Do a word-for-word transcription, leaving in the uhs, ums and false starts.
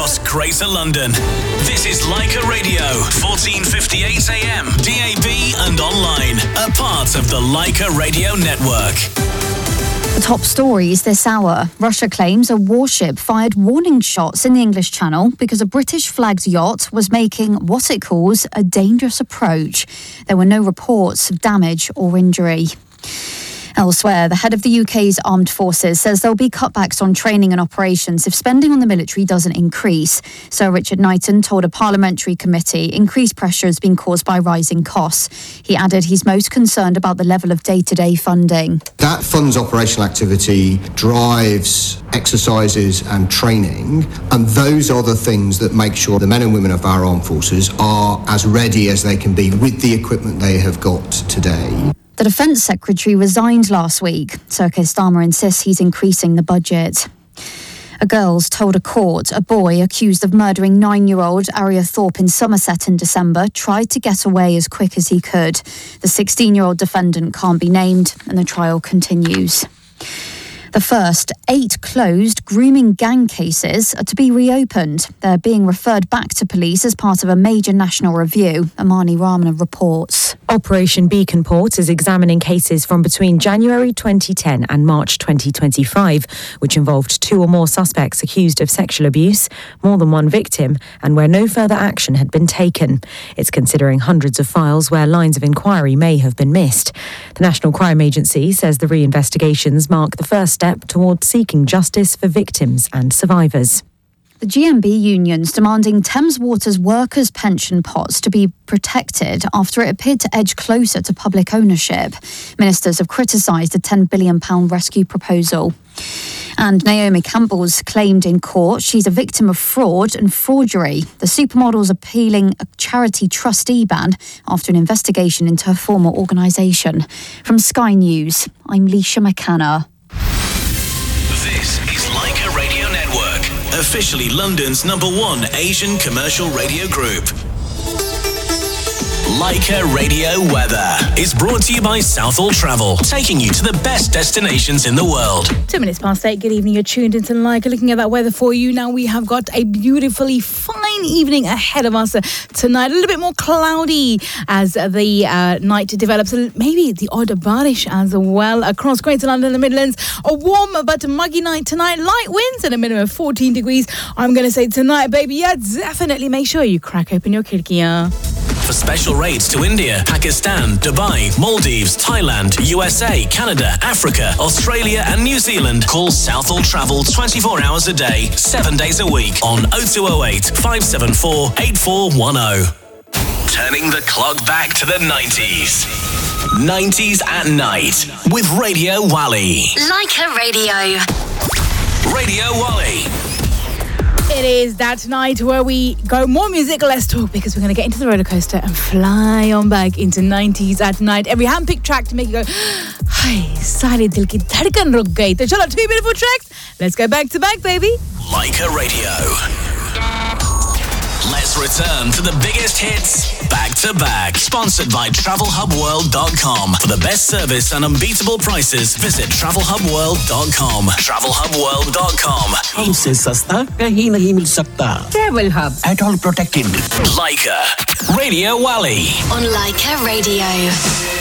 across Greater London. This is Leica Radio, fourteen fifty-eight A M, D A B and online. A part of the Leica Radio Network. The top stories this hour. Russia claims a warship fired warning shots in the English Channel because a British-flagged yacht was making what it calls a dangerous approach. There were no reports of damage or injury. Elsewhere, the head of the U K's armed forces says there'll be cutbacks on training and operations if spending on the military doesn't increase. Sir Richard Knighton told a parliamentary committee increased pressure has been caused by rising costs. He added he's most concerned about the level of day-to-day funding. That funds operational activity, drives exercises and training, and those are the things that make sure the men and women of our armed forces are as ready as they can be with the equipment they have got today. The Defence Secretary resigned last week. Sir Keir Starmer insists he's increasing the budget. A girl's told a court a boy accused of murdering nine-year-old Aria Thorpe in Somerset in December tried to get away as quick as he could. The sixteen-year-old defendant can't be named and the trial continues. The first eight closed grooming gang cases are to be reopened. They're being referred back to police as part of a major national review. Amani Ramana reports. Operation Beacon Port is examining cases from between January twenty ten and March twenty twenty-five, which involved two or more suspects accused of sexual abuse, more than one victim, and where no further action had been taken. It's considering hundreds of files where lines of inquiry may have been missed. The National Crime Agency says the reinvestigations mark the first step towards seeking justice for victims and survivors. The G M B unions demanding Thames Water's workers' pension pots to be protected after it appeared to edge closer to public ownership. Ministers have criticised a ten billion pounds rescue proposal. And Naomi Campbell's claimed in court she's a victim of fraud and forgery. The supermodel's appealing a charity trustee ban after an investigation into her former organisation. From Sky News, I'm Leisha McCanna. This is Leica Radio Network, officially London's number one Asian commercial radio group. Leica Radio Weather is brought to you by Southall Travel, taking you to the best destinations in the world. Two minutes past eight. Good evening. You're tuned into Leica. Looking at that weather for you now, we have got a beautifully fine evening ahead of us tonight. A little bit more cloudy as the uh, night develops. Maybe the odd barish as well across Greater London and the Midlands. A warm but muggy night tonight. Light winds at a minimum of fourteen degrees. I'm going to say tonight, baby, yeah, definitely make sure you crack open your khirkiyan. For special rates to India, Pakistan, Dubai, Maldives, Thailand, U S A, Canada, Africa, Australia and New Zealand, call Southall Travel twenty-four hours a day, seven days a week on oh two oh eight, five seven four, eight four one oh. Turning the clock back to the nineties. nineties at night with Radio Wally. Leica Radio. Radio Wally. It is that night where we go more music, less talk, because we're going to get into the roller coaster and fly on back into nineties at night. Every handpicked track to make you go, "Hi, sari dil ki dhadkan ruk gayi." So, chalo, two beautiful tracks. Let's go back to back, baby. Leica Radio. Let's return to the biggest hits back to back. Sponsored by travel hub world dot com. For the best service and unbeatable prices, visit travel hub world dot com. travel hub world dot com. हमसे सस्ता कहीं नहीं मिल सकता. Travel Hub. At all protected. Leica Radio Wally. On Leica Radio.